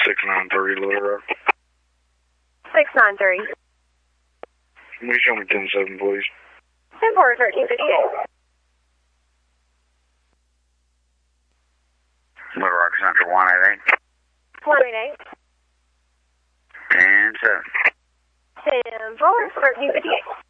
693 Little Rock. 693. Can you show me 10-7, please? 10-4, 1358. Little Rock Central 188. 188. 10-7. 10-4, 1358.